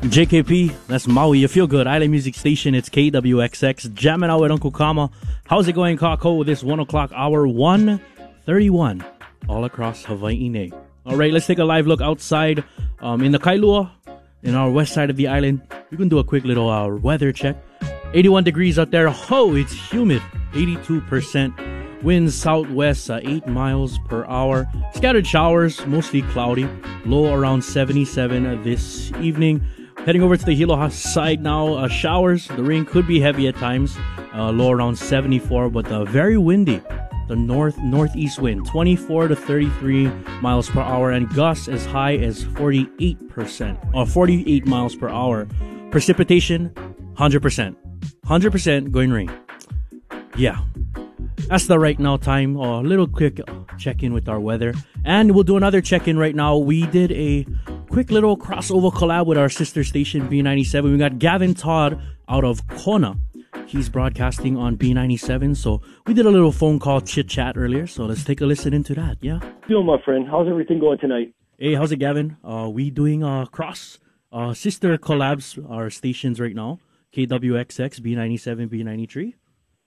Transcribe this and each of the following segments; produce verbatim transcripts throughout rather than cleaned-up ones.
J K P, that's Maui. You feel good. Island Music Station. It's K W X X. Jamming out with Uncle Kama. How's it going, Kako? This one o'clock hour, one thirty-one, all across Hawaii. All right, let's take a live look outside um, in the Kailua, in our west side of the island. We can do a quick little uh, weather check. eighty-one degrees out there. Oh, it's humid. eighty-two percent. Winds southwest, uh, eight miles per hour. Scattered showers, mostly cloudy. Low around seventy-seven this evening. Heading over to the Hilo side now. Uh, showers. The rain could be heavy at times. Uh, low around seventy-four, but uh, very windy. The north northeast wind, twenty-four to thirty-three miles per hour, and gusts as high as forty-eight percent or forty-eight miles per hour. Precipitation, one hundred percent. one hundred percent going rain. Yeah. That's the right now time. A uh, little quick check-in with our weather. And we'll do another check-in right now. We did a quick little crossover collab with our sister station, B ninety-seven. We got Gavin Todd out of Kona. He's broadcasting on B ninety-seven. So we did a little phone call chit-chat earlier. So let's take a listen into that, yeah? Doing, my friend. How's everything going tonight? Hey, how's it, Gavin? Uh, we doing uh, cross uh, sister collabs, our stations right now. K W X X, B ninety-seven, B ninety-three.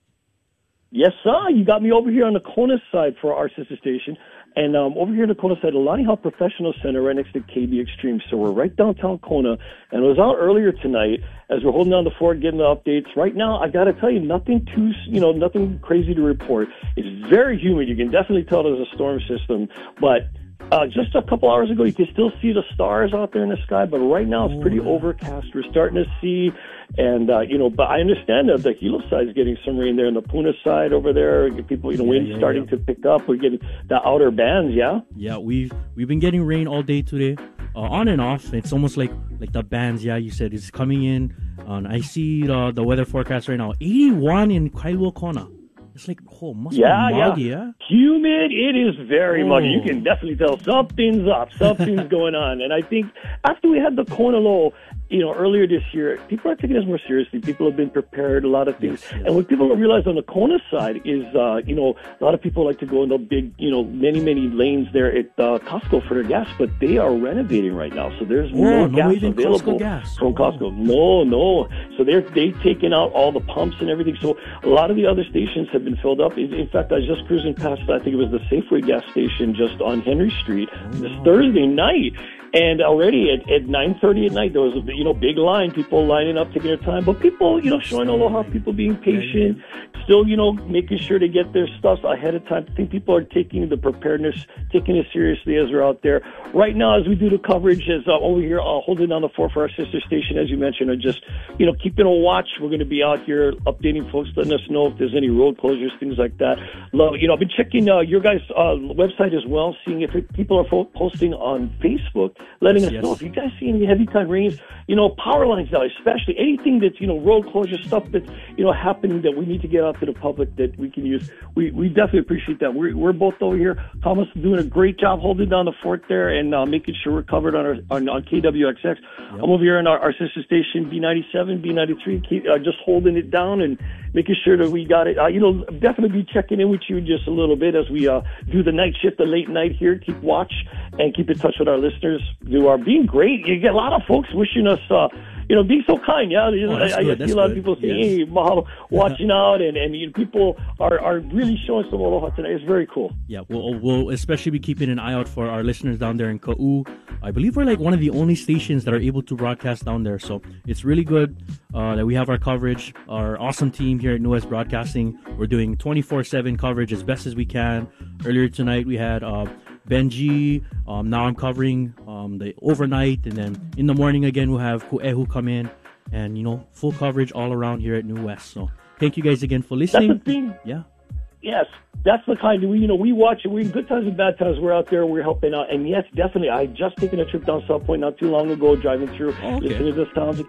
Yes, sir. You got me over here on the Kona side for our sister station. And um, over here on the Kona side, the Lani Hau Professional Center right next to K B Extreme. So we're right downtown Kona. And I was out earlier tonight as we're holding down the fort, getting the updates. Right now, I got to tell you, nothing too, you know, nothing crazy to report. It's very humid. You can definitely tell there's a storm system. But Uh, just a couple hours ago, you could still see the stars out there in the sky, but right now it's pretty overcast. We're starting to see, and, uh, you know, but I understand that the Hilo side is getting some rain there, and the Puna side over there, people, you know, yeah, wind yeah, starting yeah. to pick up. We're getting the outer bands, yeah? Yeah, we've, we've been getting rain all day today, uh, on and off. It's almost like, like the bands, yeah, you said, is coming in. Um, I see the, the weather forecast right now, eighty-one in Kailua Kona. It's like, oh, must yeah, be muggy, yeah. yeah? Humid, it is very oh. muggy. You can definitely tell something's up, something's going on. And I think after we had the Kona Low, you know, earlier this year, people are taking this more seriously. People have been prepared, a lot of things. Yes, yes. And what people don't realize on the Kona side is, uh, you know, a lot of people like to go in the big, you know, many, many lanes there at uh, Costco for their gas, but they are renovating right now. So there's oh, no, no gas available gas. from oh. Costco. No, no. So they're, they've taken out all the pumps and everything. So a lot of the other stations have been filled up. In, in fact, I was just cruising past, I think it was the Safeway gas station just on Henry Street oh. this Thursday night. And already at, at nine thirty at night, there was a, you know, big line, people lining up, taking their time. But people, you know, showing aloha, people being patient, still, you know, making sure to get their stuff ahead of time. I think people are taking the preparedness, taking it seriously as they're out there. Right now, as we do the coverage, as uh, over here, uh, holding down the fort for our sister station, as you mentioned, are just, you know, keeping a watch. We're going to be out here updating folks, letting us know if there's any road closures, things like that. Love, you know, I've been checking uh, your guys' uh, website as well, seeing if it, people are fo- posting on Facebook, letting yes, us yes. know if you guys see any heavy time rains, you know, power lines now, especially anything that's, you know, road closure stuff that's, you know, happening that we need to get out to the public that we can use. We we definitely appreciate that. We're we're both over here. Thomas is doing a great job holding down the fort there and uh, making sure we're covered on our on, on K W X X. Yep. I'm over here on our, our sister station B ninety-seven, B ninety-three, keep, uh, just holding it down and making sure that we got it. Uh, you know, definitely be checking in with you just a little bit as we uh, do the night shift, the late night here. Keep watch and keep in touch with our listeners. You are being great. You get a lot of folks wishing us, uh, you know, being so kind. Yeah, oh, I, I see a lot good. of people saying, yes. "Hey, mahalo," watching out, and and you know, people are, are really showing some aloha tonight. It's very cool. Yeah, we'll we'll especially be keeping an eye out for our listeners down there in Ka'u. I believe we're like one of the only stations that are able to broadcast down there, so it's really good uh, that we have our coverage. Our awesome team here at New West Broadcasting, we're doing twenty-four seven coverage as best as we can. Earlier tonight, we had uh, Benji. Um, now I'm covering um, the overnight, and then in the morning again we'll have Ku'ehu come in, and you know, full coverage all around here at New West. So thank you guys again for listening. That's the thing. Yeah. Yes, that's the kind of, we, you know, we watch it. We in good times and bad times. We're out there. We're helping out. And yes, definitely. I just taken a trip down South Point not too long ago, driving through, oh, okay. listening to the sounds of